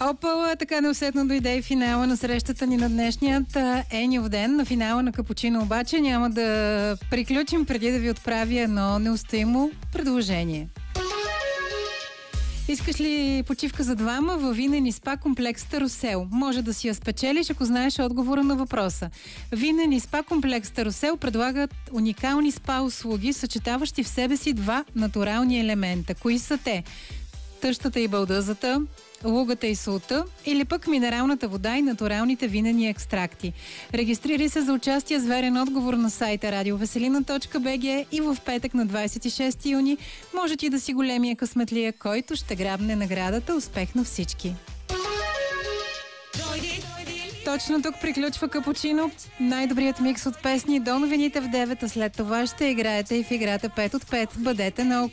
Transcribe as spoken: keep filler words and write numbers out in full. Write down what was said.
Опала, така неусетно дойде и финала на срещата ни на днешният Еньов ден. На финала на капучино обаче няма да приключим преди да ви отправя едно неустоимо предложение. Искаш ли почивка за двама във винен и спа комплекс Старосел? Може да си я спечелиш, ако знаеш отговора на въпроса. Винен и спа комплекс Старосел предлагат уникални спа услуги, съчетаващи в себе си два натурални елемента. Кои са те? Тъщата и балдъзата, лугата и солта или пък минералната вода и натуралните винени екстракти. Регистрирай се за участие с верен отговор на сайта радиовеселина точка би джи и в петък на двадесет и шести юни може ти да си големия късметлия, който ще грабне наградата. Успех на всички! Точно тук приключва Капучино. Най-добрият микс от песни до новините в девет, а след това ще играете и в играта пет от пет. Бъдете на